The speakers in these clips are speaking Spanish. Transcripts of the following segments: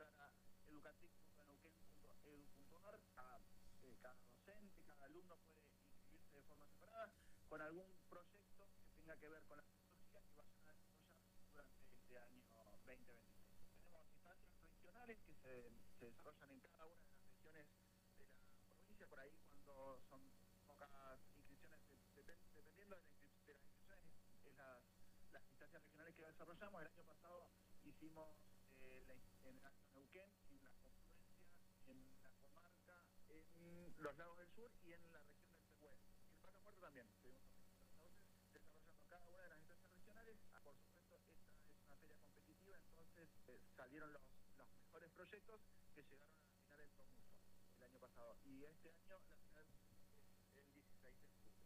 entrar a educatic.neuquén.edu.ar. Cada docente, cada alumno puede inscribirse de forma separada con algún proyecto que tenga que ver con la tecnología que vayan a desarrollar durante este año 2026. Tenemos instancias regionales que se desarrollan en cada una de las regiones de la provincia. Por ahí, cuando son pocas inscripciones, dependiendo de las inscripciones, las instancias regionales que desarrollamos. El año pasado hicimos en el Alto Neuquén, en la confluencia, en la comarca, en los lagos del sur y en la región del Tehuel. Y en Vaca Muerta también. Entonces, desarrollando cada una de las instancias regionales. Por supuesto, esta es una feria competitiva, entonces salieron los mejores proyectos que llegaron a la final del Tomuso el año pasado. Y este año la final es el 16 de julio.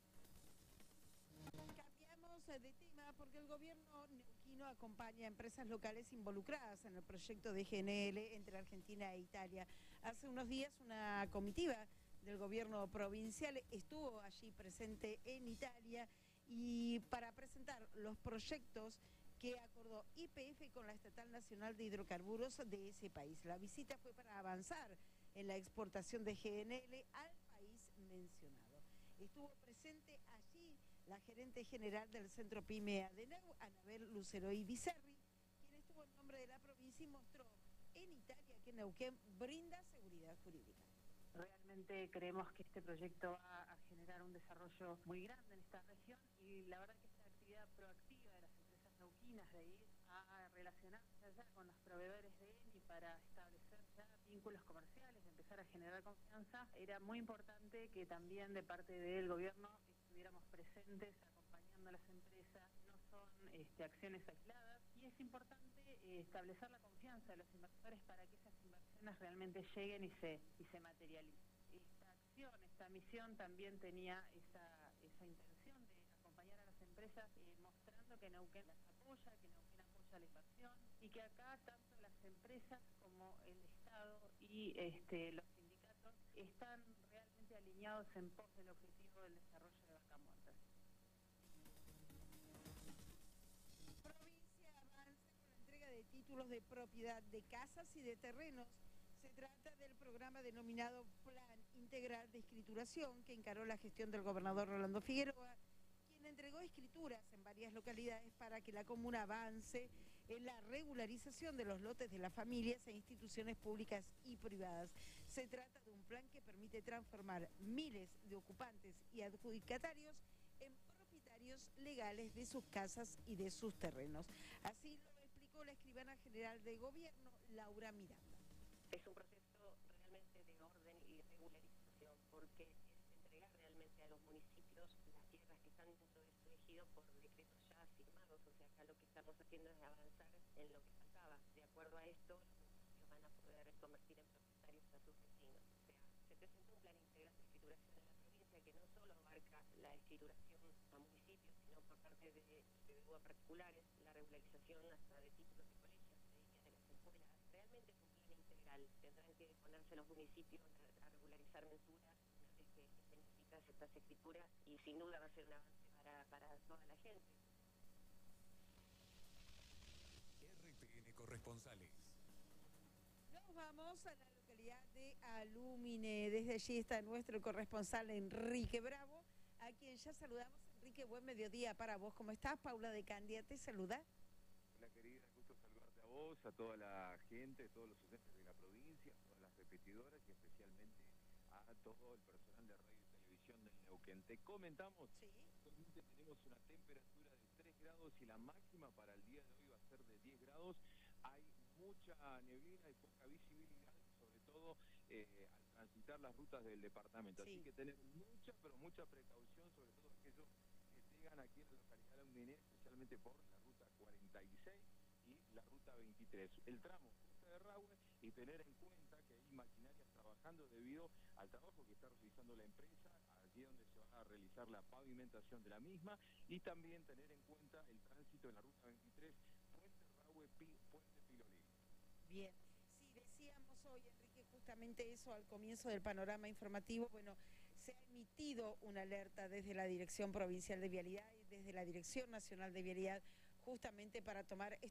Cambiamos de tema porque el gobierno neuquino acompaña a empresas locales involucradas en el proyecto de GNL entre Argentina e Italia. Hace unos días una comitiva del gobierno provincial estuvo allí presente en Italia y para presentar los proyectos que acordó YPF con la Estatal Nacional de Hidrocarburos de ese país. La visita fue para avanzar en la exportación de GNL al país mencionado. Estuvo presente allí la gerente general del Centro PYME ADENEU, Anabel Luceroy Bizarri, quien estuvo en nombre de la provincia y mostró en Italia que Neuquén brinda seguridad jurídica. Realmente creemos que este proyecto va a generar un desarrollo muy grande en esta región y la verdad que esta actividad proactiva de las empresas neuquinas de ir a relacionarse allá con los proveedores de ENI para establecer ya vínculos comerciales, de empezar a generar confianza, era muy importante que también de parte del gobierno estuviéramos presentes acompañando a las empresas. No son acciones aisladas y es importante establecer la confianza de los inversores para que esas inversiones realmente lleguen y se materialicen. Esta acción, esta misión también tenía esa intención de acompañar a las empresas mostrando que Neuquén las apoya, que Neuquén apoya la inversión y que acá tanto las empresas como el Estado y los sindicatos están realmente alineados en pos del objetivo del desarrollo de Vaca Muerta. Provincia avanza con la entrega de títulos de propiedad de casas y de terrenos. Se trata del programa denominado Plan Integral de Escrituración que encaró la gestión del gobernador Rolando Figueroa, quien entregó escrituras en varias localidades para que la comuna avance en la regularización de los lotes de las familias e instituciones públicas y privadas. Se trata de un plan que permite transformar miles de ocupantes y adjudicatarios en propietarios legales de sus casas y de sus terrenos. Así lo explicó la escribana general de gobierno, Laura Miranda. Es un proceso realmente de orden y regularización, porque es entregar realmente a los municipios las tierras que están dentro de su ejido por decretos ya firmados. O sea, acá lo que estamos haciendo es avanzar en lo que faltaba. De acuerdo a esto, los municipios van a poder convertir en propietarios a sus vecinos. O sea, se presenta un plan integral de escrituración en la provincia que no solo abarca la escrituración a municipios, sino por parte de particulares, la regularización hasta de títulos de colegios, de las escuelas. Realmente es un plan integral. Tendrán que ponerse los municipios a regularizar mensuras una vez que estén escritas estas escrituras y sin duda va a ser un avance para toda la gente. RPN Corresponsales. Nos vamos a la localidad de Alumine. Desde allí está nuestro corresponsal Enrique Bravo, a quien ya saludamos. Enrique, buen mediodía para vos. ¿Cómo estás? Paula de Candia te saluda. Hola querida, gusto saludarte a vos, a toda la gente, a todos los oyentes de la provincia, a todas las repetidoras y especialmente a todo el personal de radio y televisión del Neuquén. Te comentamos, sí, actualmente tenemos una temperatura de 3 grados y la máxima para el día de hoy va a ser de 10 grados. Hay mucha neblina y poca visibilidad, sobre todo al transitar las rutas del departamento. Sí. Así que tener mucha, pero mucha precaución, sobre todo aquellos que llegan aquí en la localidad de Alumine, especialmente por la ruta 46 y la ruta 23. El tramo de Rahue, y tener en cuenta que hay maquinarias trabajando debido al trabajo que está realizando la empresa, allí donde se va a realizar la pavimentación de la misma, y también tener en cuenta el tránsito en la ruta 23, Puente Rahue, Puente Pilolí. Bien. Sí, decíamos hoy, Enrique, justamente eso al comienzo del panorama informativo. Bueno, se ha emitido una alerta desde la Dirección Provincial de Vialidad y desde la Dirección Nacional de Vialidad justamente para tomar